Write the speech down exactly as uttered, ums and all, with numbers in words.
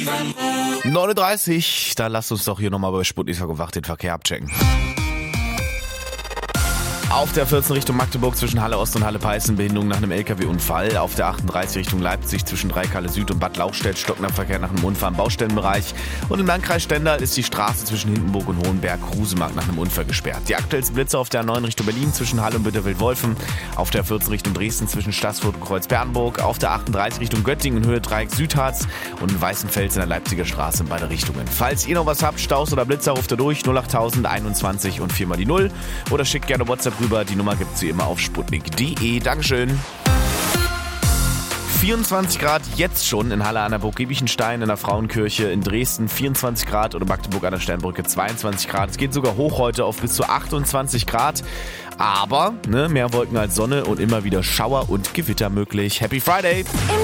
neun Uhr dreißig, da lasst uns doch hier nochmal bei Sputnik Wach den Verkehr abchecken. Auf der vierzehn Richtung Magdeburg zwischen Halle Ost und Halle Peißen Behinderung nach einem L K W-Unfall. Auf der achtunddreißig Richtung Leipzig zwischen Dreikalle Süd und Bad Lauchstädt stockender Verkehr nach einem Unfall im Baustellenbereich. Und im Landkreis Stendal ist die Straße zwischen Hindenburg und Hohenberg-Husemark nach einem Unfall gesperrt. Die aktuellsten Blitze auf der neun Richtung Berlin zwischen Halle und Bitterfeld-Wolfen. Auf der vierzehn Richtung Dresden zwischen Stassfurt und Kreuzbernburg. Auf der achtunddreißig Richtung Göttingen in Höhe Dreieck Südharz und in Weißenfels in der Leipziger Straße in beide Richtungen. Falls ihr noch was habt, Staus oder Blitzer, ruft ihr durch null achttausend einundzwanzig und vier mal die null oder schickt gerne WhatsApp rüber. Die Nummer gibt's wie immer auf sputnik punkt de. Dankeschön. vierundzwanzig Grad jetzt schon in Halle an der Burg Giebichenstein, in der Frauenkirche in Dresden vierundzwanzig Grad oder Magdeburg an der Sternbrücke zweiundzwanzig Grad. Es geht sogar hoch heute auf bis zu achtundzwanzig Grad. Aber ne, mehr Wolken als Sonne und immer wieder Schauer und Gewitter möglich. Happy Friday!